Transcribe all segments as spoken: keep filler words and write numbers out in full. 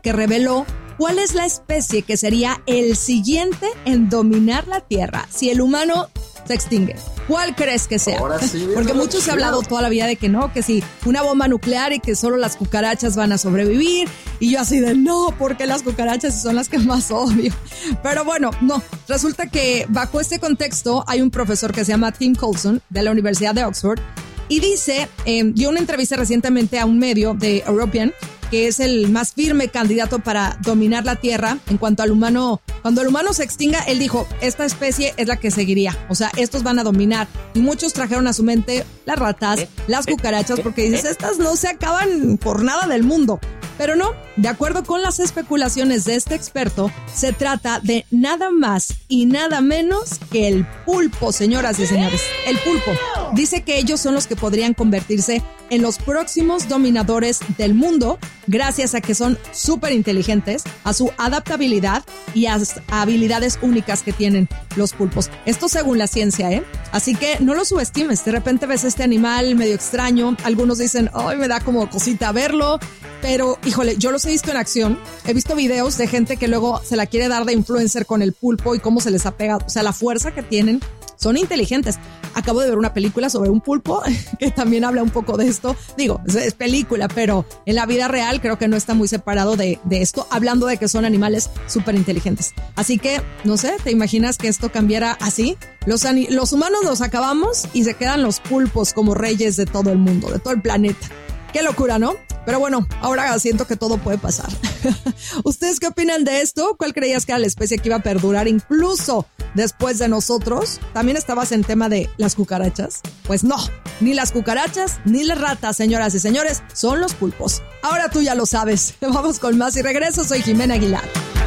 que reveló cuál es la especie que sería el siguiente en dominar la Tierra si el humano se extingue. ¿Cuál crees que sea? Ahora sí, porque muchos se ha hablado toda la vida de que no, que si una bomba nuclear y que solo las cucarachas van a sobrevivir. Y yo así de no, porque las cucarachas son las que más odio. Pero bueno, no. Resulta que bajo este contexto hay un profesor que se llama Tim Coulson de la Universidad de Oxford y dice, eh, dio una entrevista recientemente a un medio de European, que es el más firme candidato para dominar la Tierra en cuanto al humano. Cuando el humano se extinga, él dijo, esta especie es la que seguiría. O sea, estos van a dominar. Y muchos trajeron a su mente las ratas, las cucarachas, porque dices, estas no se acaban por nada del mundo. Pero no, de acuerdo con las especulaciones de este experto, se trata de nada más y nada menos que el pulpo, señoras y señores. El pulpo. Dice que ellos son los que podrían convertirse en los próximos dominadores del mundo, gracias a que son súper inteligentes, a su adaptabilidad y a habilidades únicas que tienen los pulpos. Esto según la ciencia, ¿eh? Así que no lo subestimes. De repente ves este animal medio extraño. Algunos dicen, ay, me da como cosita verlo. Pero, híjole, yo los he visto en acción. He visto videos de gente que luego se la quiere dar de influencer con el pulpo y cómo se les apega. O sea, la fuerza que tienen. Son inteligentes. Acabo de ver una película sobre un pulpo que también habla un poco de esto. Digo, es, es película, pero en la vida real creo que no está muy separado de, de esto, hablando de que son animales súper inteligentes. Así que, no sé, ¿te imaginas que esto cambiara así? Los, los humanos los acabamos y se quedan los pulpos como reyes de todo el mundo, de todo el planeta. Qué locura, ¿no? Pero bueno, ahora siento que todo puede pasar. ¿Ustedes qué opinan de esto? ¿Cuál creías que era la especie que iba a perdurar incluso después de nosotros? ¿También estabas en tema de las cucarachas? Pues no, ni las cucarachas ni las ratas, señoras y señores, son los pulpos. Ahora tú ya lo sabes. Vamos con más y regreso. Soy Jimena Aguilar.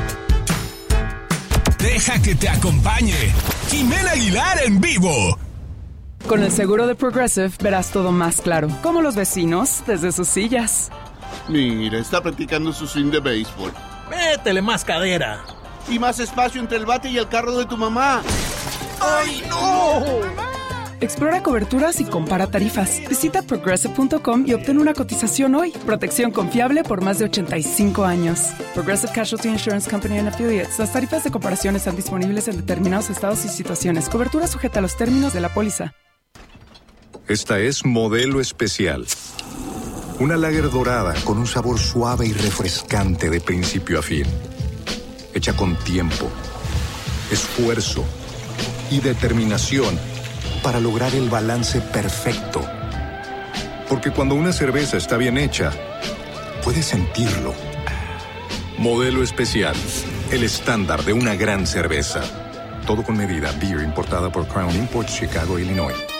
Deja que te acompañe Jimena Aguilar en vivo. Con el seguro de Progressive verás todo más claro, como los vecinos desde sus sillas. Mira, está practicando su swing de béisbol. Métele más cadera. Y más espacio entre el bate y el carro de tu mamá. ¡Ay, no! Explora coberturas y compara tarifas. Visita progressive punto com y obtén una cotización hoy. Protección confiable por más de ochenta y cinco años. Progressive Casualty Insurance Company and Affiliates. Las tarifas de comparación están disponibles en determinados estados y situaciones. Cobertura sujeta a los términos de la póliza. Esta es Modelo Especial. Una lager dorada con un sabor suave y refrescante de principio a fin. Hecha con tiempo, esfuerzo y determinación para lograr el balance perfecto. Porque cuando una cerveza está bien hecha, puedes sentirlo. Modelo Especial, el estándar de una gran cerveza. Todo con medida. Beer importada por Crown Imports, Chicago, Illinois.